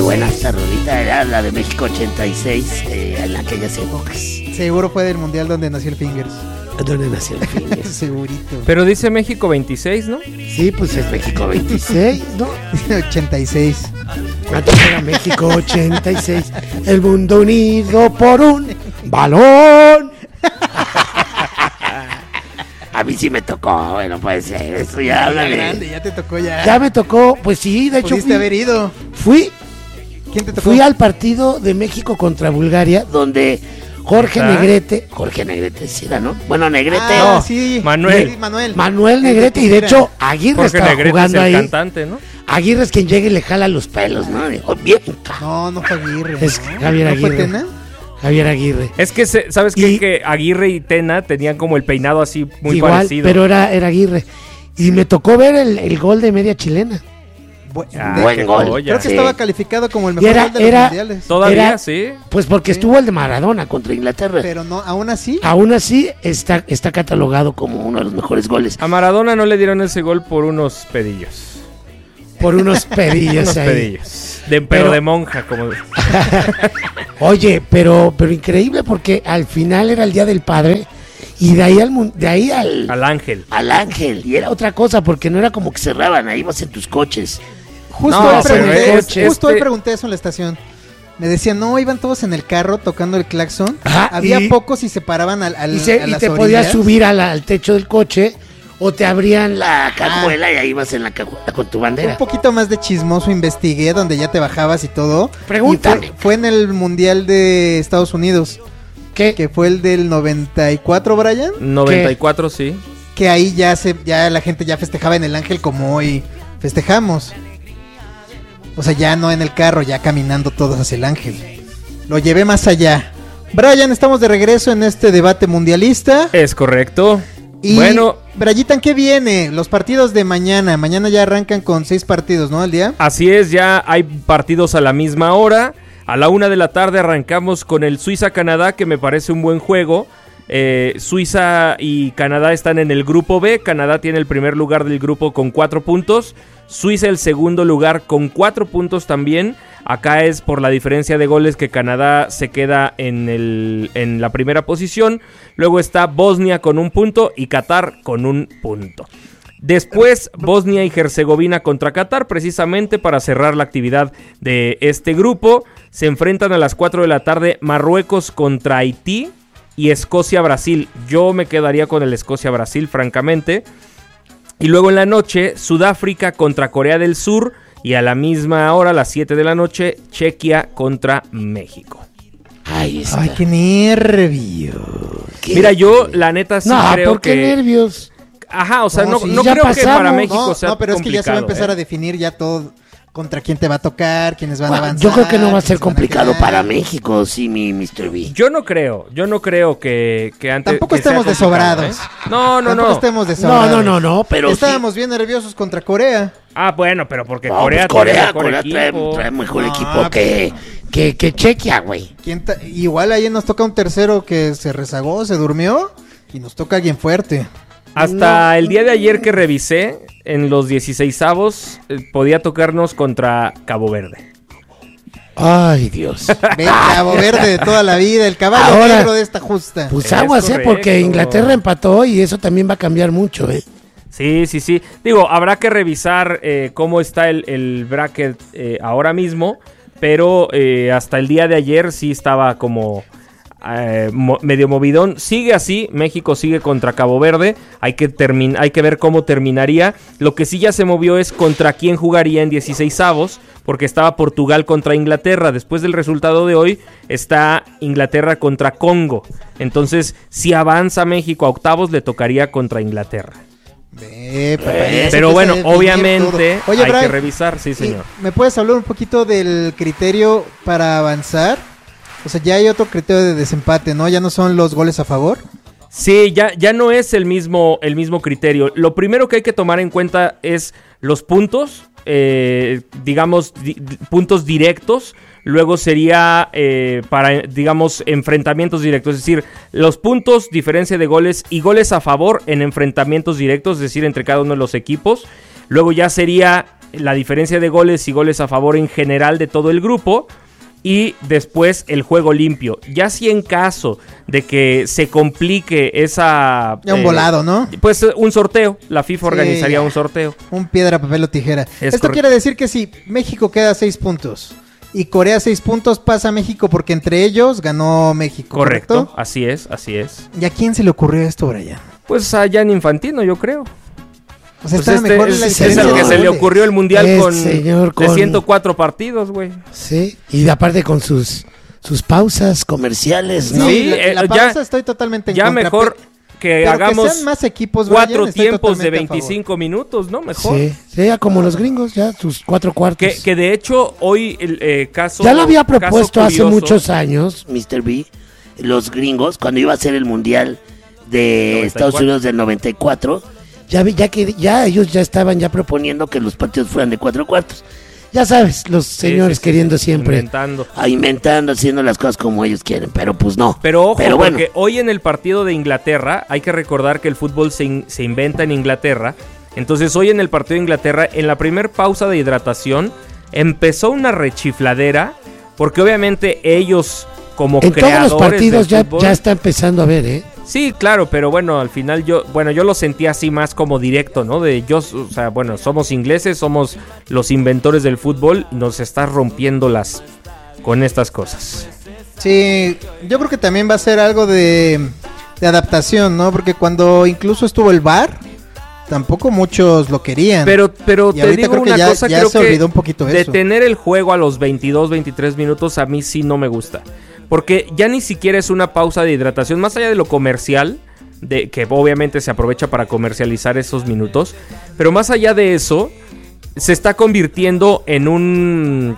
buena esta rolita, era la de México 86, en aquellas épocas. Seguro fue del mundial donde nació el Fingers. ¿Dónde nació el Fingers? Segurito. Pero dice México 26, ¿no? Sí, pues es México 26, ¿no? 86. Antes era México 86, el mundo unido por un balón. A mí sí me tocó, bueno, puede ser, eso ya habla de... grande, ya te tocó ya. Ya me tocó, pues sí, de hecho Pudiste haber ido. ¿Quién te tocó? Fui al partido de México contra Bulgaria, donde Jorge Negrete sí era, ¿no? Bueno, Negrete. No, sí. Manuel Negrete, y de hecho Aguirre Jorge estaba Negrete jugando es el ahí. cantante, ¿no? Aguirre es quien llega y le jala los pelos, ¿no? Bien. No fue Aguirre. Es ¿no? Javier ¿No Aguirre. fue Tena? Javier Aguirre. Es que, ¿sabes qué? Que Aguirre y Tena tenían como el peinado así muy igual, parecido. pero era Aguirre. Y me tocó ver el gol de media chilena. Buen gol. Creo que Sí. estaba calificado como el mejor Era- gol de los era- mundiales. Todavía, sí. Pues porque estuvo el de Maradona contra Inglaterra. Pero no, aún así. Aún así está catalogado como uno de los mejores goles. A Maradona no le dieron ese gol por unos pedillos. Por unos pedillos Unos ahí. pedillos. Pero Pero- de monja, como... Oye, pero increíble porque al final era el Día del Padre y de ahí al Al ángel. al ángel. Y era otra cosa porque no era como que cerraban, ahí vas en tus coches. Justo, No, hoy pero pregunté, es- justo hoy este- pregunté eso en la estación. Me decían, no, iban todos en el carro tocando el claxon. Ajá, Había y- pocos y se paraban a Y las te orillas. podías subir al techo del coche o te abrían la cajuela y ahí vas en la cajuela con tu bandera. Un poquito más de chismoso investigué, donde ya te bajabas y todo. Pregúntame. Y fue en el Mundial de Estados Unidos. ¿Qué? Que fue el del 94, Brian. 94, sí. Que ahí ya la gente ya festejaba en el Ángel como hoy festejamos. O sea, ya no en el carro, ya caminando todos hacia el Ángel. Lo llevé más allá. Brian, estamos de regreso en este debate mundialista. Es correcto. Y Bueno, Brayitan, ¿qué viene? Los partidos de mañana. Mañana ya arrancan con 6 partidos, ¿no? Al día. así es, ya hay partidos a la misma hora. A la 1 de la tarde arrancamos con el Suiza-Canadá, que me parece un buen juego. Suiza y Canadá están en el grupo B. Canadá tiene el primer lugar del grupo con 4 puntos. Suiza el segundo lugar con 4 puntos también. Acá es por la diferencia de goles que Canadá se queda en la primera posición. Luego está Bosnia con 1 punto y Qatar con 1 punto. Después Bosnia y Herzegovina contra Qatar, precisamente para cerrar la actividad de este grupo. Se enfrentan a las 4 de la tarde Marruecos contra Haití y Escocia-Brasil. Yo me quedaría con el Escocia-Brasil, francamente. Y luego en la noche, Sudáfrica contra Corea del Sur. Y a la misma hora, a las 7 de la noche, Chequia contra México. Ahí está. Ay, qué nervios. Mira, yo la neta sí no, creo ¿por qué que... nervios? Ajá, o sea, no sí, creo ya que pasamos. para México sea No, pero es que ya se va a complicado, empezar a definir ya todo contra quién te va a tocar, quiénes van a Bueno, avanzar. yo creo que no va a ser quiénes van complicado quedar. para México, sí, mi Mr. B. Yo no creo que antes... Tampoco que sea estemos complicado, desobrados. No. Tampoco estemos desobrados. No, pero Estábamos bien nerviosos contra Corea. Ah, bueno, pero porque No, Corea, pues tiene mejor Corea equipo. trae mejor No, equipo que Chequia, güey. Igual ahí nos toca un tercero que se rezagó, se durmió y nos toca alguien fuerte. Hasta el día de ayer que revisé, en los 16avos, podía tocarnos contra Cabo Verde. Ay, Dios. Ven, Cabo Verde de toda la vida, el caballo Ahora, negro de esta justa. Pues Es aguas, porque correcto. Inglaterra empató y eso también va a cambiar mucho, Sí. Digo, habrá que revisar cómo está el bracket ahora mismo, pero hasta el día de ayer sí estaba como medio movidón. Sigue así, México sigue contra Cabo Verde, hay que ver cómo terminaría. Lo que sí ya se movió es contra quién jugaría en 16avos, porque estaba Portugal contra Inglaterra. Después del resultado de hoy está Inglaterra contra Congo. Entonces, si avanza México a octavos, le tocaría contra Inglaterra. Pero bueno, obviamente Oye, hay Brian, que revisar, sí señor. ¿Me puedes hablar un poquito del criterio para avanzar? O sea, ya hay otro criterio de desempate, ¿no? Ya no son los goles a favor. Sí, ya no es el mismo criterio. Lo primero que hay que tomar en cuenta es los puntos, digamos, puntos directos. Luego sería para, digamos, enfrentamientos directos. Es decir, los puntos, diferencia de goles y goles a favor en enfrentamientos directos, es decir, entre cada uno de los equipos. Luego ya sería la diferencia de goles y goles a favor en general de todo el grupo. Y después el juego limpio. Ya si en caso de que se complique esa... Ya un volado, ¿no? Pues un sorteo. La FIFA organizaría un sorteo. Un piedra, papel o tijera. Es Esto correcto. quiere decir que si México queda 6 puntos y Corea 6 puntos, pasa México porque entre ellos ganó México. Correcto. ¿Correcto? Así es, así es. ¿Y a quién se le ocurrió esto, Brian? Pues a Gianni Infantino, yo creo. O sea, Pues estaba mejor la es el diferencia que de se le goles. ocurrió el mundial Señor, de 104 partidos, güey. Sí, y aparte con sus pausas comerciales, ¿no? Sí, la pausa estoy totalmente en Ya contra, mejor que pero hagamos que sean más equipos, 4 Brian, estoy tiempos de totalmente a favor. 25 minutos, ¿no? Mejor. Sí, sí, ya como los gringos, ya sus 4 cuartos. Que de hecho hoy el caso... Ya lo había caso propuesto hace curioso, muchos años, Mr. B, los gringos, cuando iba a ser el mundial de 94. Estados Unidos del 94, ya ellos ya estaban ya proponiendo que los partidos fueran de 4 cuartos. Ya sabes, los señores queriendo siempre inventando. haciendo las cosas como ellos quieren, pero pues no. Pero ojo, bueno, porque hoy en el partido de Inglaterra, hay que recordar que el fútbol se inventa en Inglaterra. Entonces hoy en el partido de Inglaterra, en la primer pausa de hidratación, empezó una rechifladera, porque obviamente ellos como en todos creadores los partidos del fútbol, ya está empezando a ver, ¿eh? Sí, claro, pero bueno, al final yo lo sentí así más como directo, ¿no? O sea, bueno, somos ingleses, somos los inventores del fútbol, nos estás rompiendo con estas cosas. Sí, yo creo que también va a ser algo de adaptación, ¿no? Porque cuando incluso estuvo el VAR, tampoco muchos lo querían. Pero Y te ahorita digo creo que una ya- cosa, ya creo se que olvidó un poquito eso. detener el juego a los 22, 23 minutos a mí sí no me gusta. Porque ya ni siquiera es una pausa de hidratación, más allá de lo comercial, que obviamente se aprovecha para comercializar esos minutos, pero más allá de eso, se está convirtiendo en un